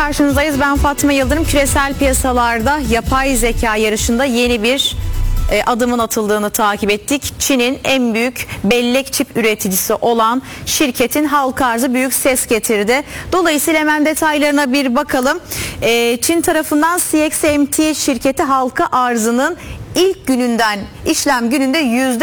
Karşınızdayız. Ben Fatma Yıldırım. Küresel piyasalarda yapay zeka yarışında yeni bir adımın atıldığını takip ettik. Çin'in en büyük bellek çip üreticisi olan şirketin halka arzı büyük ses getirdi. Dolayısıyla hemen detaylarına bir bakalım. Çin tarafından CXMT şirketi halka arzının ilk gününden, işlem gününde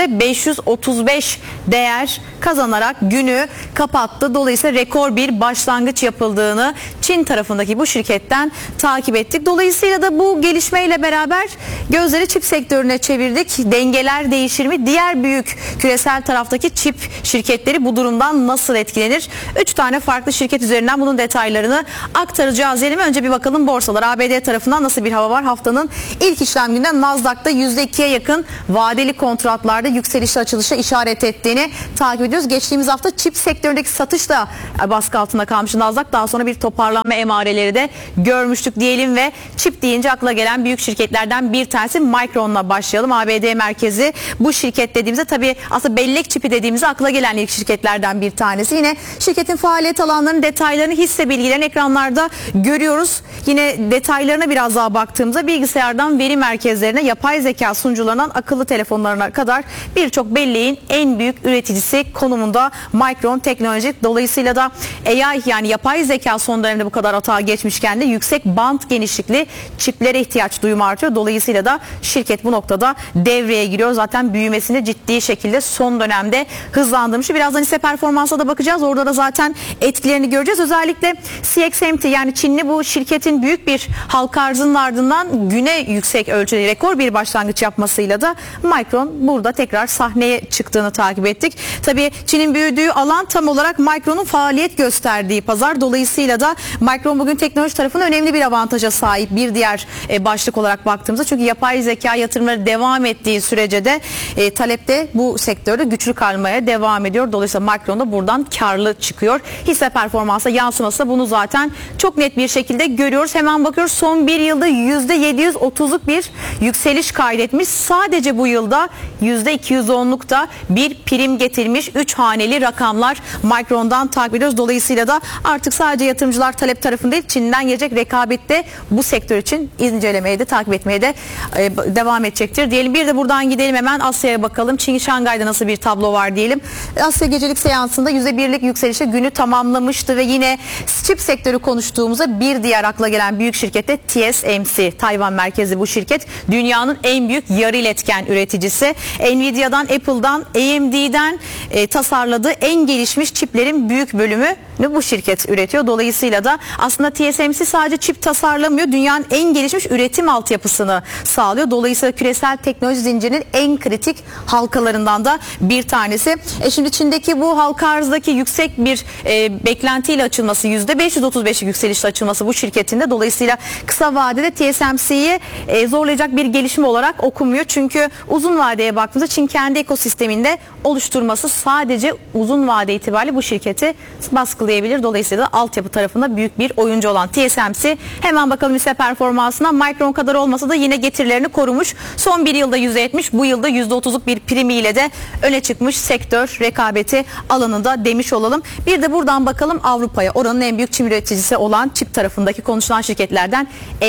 %535 değer kazanarak günü kapattı. Dolayısıyla rekor bir başlangıç yapıldığını Çin tarafındaki bu şirketten takip ettik. Dolayısıyla da bu gelişmeyle beraber gözleri çip sektörüne çevirdik. Dengeler değişir mi? Diğer büyük küresel taraftaki çip şirketleri bu durumdan nasıl etkilenir? 3 tane farklı şirket üzerinden bunun detaylarını aktaracağız. Önce bir bakalım borsalar. ABD tarafından nasıl bir hava var? Haftanın ilk işlem gününden Nasdaq'ta %2'ye yakın vadeli kontratlarda yükselişe açılışa işaret ettiğini takip ediyoruz. Geçtiğimiz hafta çip sektöründeki satış da baskı altında kalmış Nasdaq. Daha sonra bir toparlanma emareleri de görmüştük diyelim ve çip deyince akla gelen büyük şirketlerden bir tanesi Micron'la başlayalım. ABD merkezi bu şirket dediğimizde tabii aslında bellek çipi dediğimizde akla gelen ilk şirketlerden bir tanesi. Yine şirketin faaliyet alanlarının detaylarını, hisse bilgilerini ekranlarda görüyoruz. Yine detaylarına biraz daha baktığımızda bilgisayardan veri merkezlerine, yapay zeka sunucularından akıllı telefonlarına kadar birçok belleğin en büyük üreticisi konumunda Micron Teknoloji. Dolayısıyla da AI yani yapay zeka son dönemde bu kadar atağa geçmişken de yüksek bant genişlikli çiplere ihtiyaç duyumu artıyor. Dolayısıyla da şirket bu noktada devreye giriyor. Zaten büyümesini ciddi şekilde son dönemde hızlandırmış. Birazdan hisse performansa da bakacağız. Orada da zaten etkilerini göreceğiz. Özellikle CXMT yani Çinli bu şirketin büyük bir halka arzının ardından güne yüksek ölçüde rekor bir başlangıç yapmasıyla da Micron burada tekrar sahneye çıktığını takip ettik. Tabii Çin'in büyüdüğü alan tam olarak Micron'un faaliyet gösterdiği pazar. Dolayısıyla da Micron bugün teknoloji tarafında önemli bir avantaja sahip bir diğer başlık olarak baktığımızda. Çünkü yapay zeka yatırımları devam ettiği sürece de talepte bu sektörde güçlü kalmaya devam ediyor. Dolayısıyla Micron da buradan karlı çıkıyor. Hisse performansa yansıması da bunu zaten çok net bir şekilde görüyoruz. Hemen bakıyoruz son bir yılda %730'luk bir yükseliş kaydetmiş. Sadece bu yılda %210'luk da bir prim getirmiş. 3 haneli rakamlar Micron'dan takip ediyoruz. Dolayısıyla da artık sadece yatırımcılar talep tarafında değil, Çin'den gelecek rekabette bu sektör için incelemeye de takip etmeye de devam edecektir diyelim. Bir de buradan gidelim hemen Asya'ya bakalım. Çin Şangay'da nasıl bir tablo var diyelim. Asya gecelik seansında %1'lik yükselişe günü tamamlamıştı ve yine çip sektörü konuştuğumuzda bir diğer akla gelen büyük şirkette TSMC, Tayvan merkezli bu şirket dünyanın en büyük yarı iletken üreticisi. Nvidia'dan, Apple'dan, AMD'den tasarladığı en gelişmiş çiplerin büyük bölümü bu şirket üretiyor. Dolayısıyla da aslında TSMC sadece çip tasarlamıyor, dünyanın en gelişmiş üretim altyapısını sağlıyor. Dolayısıyla küresel teknoloji zincirinin en kritik halkalarından da bir tanesi. Şimdi Çin'deki bu halka arzdaki yüksek bir beklentiyle açılması, %535'lik yükselişle açılması bu şirketinde, dolayısıyla kısa vadede TSMC'yi zorlayacak bir gelişme olarak okunmuyor. Çünkü uzun vadeye baktığımızda Çin kendi ekosisteminde oluşturması sadece uzun vade itibariyle bu şirketi baskılayabilir. Dolayısıyla da altyapı tarafında büyük bir oyuncu olan TSMC, hemen bakalım hisse performansına. Micron kadar olmasa da yine getirilerini korumuş. Son bir yılda %70, bu yılda %30'luk bir primiyle de öne çıkmış sektör rekabeti alanında demiş olalım. Bir de buradan bakalım Avrupa'ya. Oranın en büyük çip üreticisi olan çip tarafındaki konuşulan şirketlerden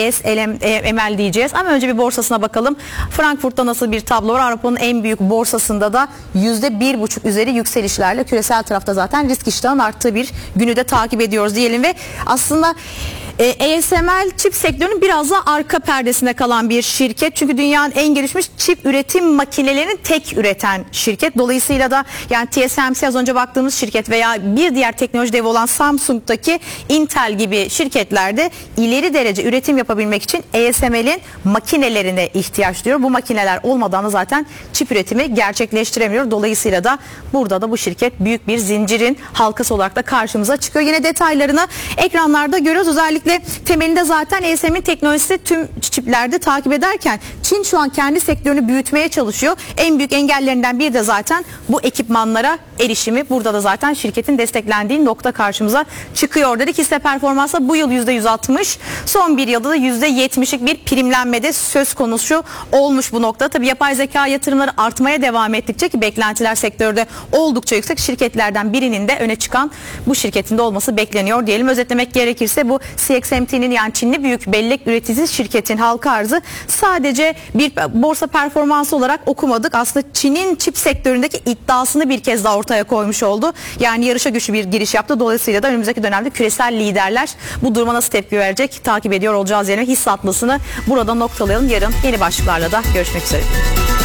ASML diyeceğiz. Ama önce bir borsasına bakalım. Frankfurt'ta nasıl bir tablo var? Avrupa'nın en büyük borsasında da %1,5 üzeri yükselişlerle küresel tarafta zaten risk iştahının arttığı bir günü de takip ediyoruz diyelim ve aslında ASML çip sektörünün biraz da arka perdesinde kalan bir şirket. Çünkü dünyanın en gelişmiş çip üretim makinelerini tek üreten şirket. Dolayısıyla da yani TSMC az önce baktığımız şirket veya bir diğer teknoloji devi olan Samsung'daki Intel gibi şirketlerde ileri derece üretim yapabilmek için ASML'in makinelerine ihtiyaç duyuyor. Bu makineler olmadan da zaten çip üretimi gerçekleştiremiyor. Dolayısıyla da burada da bu şirket büyük bir zincirin halkası olarak da karşımıza çıkıyor. Yine detaylarını ekranlarda görüyoruz. Özellikle temelinde zaten ASML'in teknolojisi tüm çiplerde takip ederken Çin şu an kendi sektörünü büyütmeye çalışıyor. En büyük engellerinden biri de zaten bu ekipmanlara erişimi. Burada da zaten şirketin desteklendiği nokta karşımıza çıkıyor dedik. Hisse performansı bu yıl %160, son bir yılda da %70'lik bir primlenmede söz konusu olmuş bu nokta. Tabii yapay zeka yatırımları artmaya devam ettikçe, ki beklentiler sektörde oldukça yüksek, şirketlerden birinin de öne çıkan bu şirketin de olması bekleniyor diyelim. Özetlemek gerekirse bu CXMT'nin, yani Çinli büyük bellek üreticisi şirketin halka arzı sadece bir borsa performansı olarak okumadık. Aslında Çin'in çip sektöründeki iddiasını bir kez daha ortaya koymuş oldu. Yani yarışa güçlü bir giriş yaptı. Dolayısıyla da önümüzdeki dönemde küresel liderler bu duruma nasıl tepki verecek takip ediyor olacağız. Yani hisse atlasını burada noktalayalım. Yarın yeni başlıklarla da görüşmek üzere.